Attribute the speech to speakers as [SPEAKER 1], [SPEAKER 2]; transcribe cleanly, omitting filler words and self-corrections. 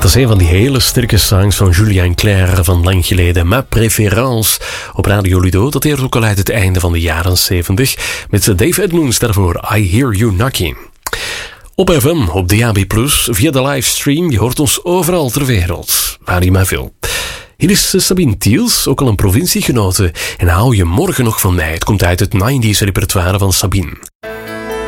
[SPEAKER 1] is een van die hele sterke songs van Julien Clerc van lang geleden. Ma préférence op Radio Ludo. Dat eerst ook al uit het einde van de jaren 70. Met Dave Edmunds daarvoor I Hear You Knocking. Op FM, op DAB+, via de livestream. Je hoort ons overal ter wereld, waar je maar wil. Hier is Sabine Thiels, ook al een provinciegenote. En hou je morgen nog van mij. Het komt uit het 90s repertoire van Sabine.